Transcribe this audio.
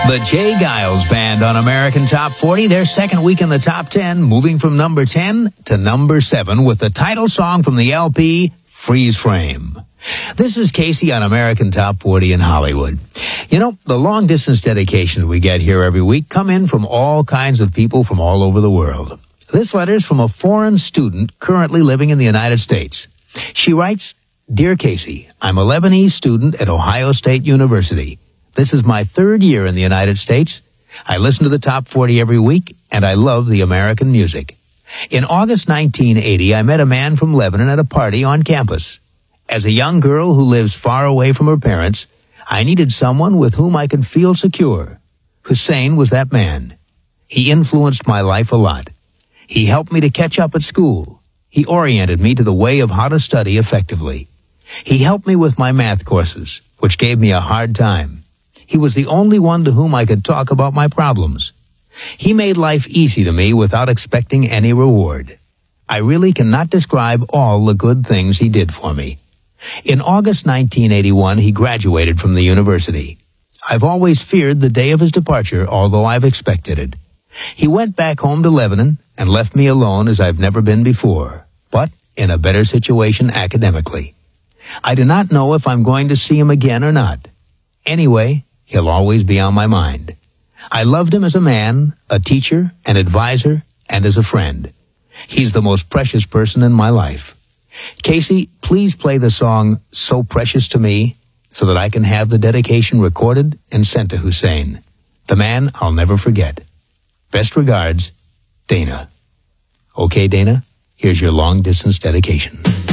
The Jay Giles Band on American Top 40, their second week in the top 10, moving from number 10 to number 7 with the title song from the LP, Freeze Frame. This is Casey on American Top 40 in Hollywood. You know, the long-distance dedications we get here every week come in from all kinds of people from all over the world. This letter is from a foreign student currently living in the United States. She writes, Dear Casey, I'm a Lebanese student at Ohio State University. This is my third year in the United States. I listen to the Top 40 every week, and I love the American music. In August 1980, I met a man from Lebanon at a party on campus. As a young girl who lives far away from her parents, I needed someone with whom I could feel secure. Hussein was that man. He influenced my life a lot. He helped me to catch up at school. He oriented me to the way of how to study effectively. He helped me with my math courses, which gave me a hard time. He was the only one to whom I could talk about my problems. He made life easy to me without expecting any reward. I really cannot describe all the good things he did for me. In August 1981, he graduated from the university. I've always feared the day of his departure, although I've expected it. He went back home to Lebanon and left me alone as I've never been before, but in a better situation academically. I do not know if I'm going to see him again or not. Anyway, he'll always be on my mind. I loved him as a man, a teacher, an advisor, and as a friend. He's the most precious person in my life. Casey, please play the song So Precious to Me so that I can have the dedication recorded and sent to Hussein, the man I'll never forget. Best regards, Dana. Okay, Dana, here's your long-distance dedication.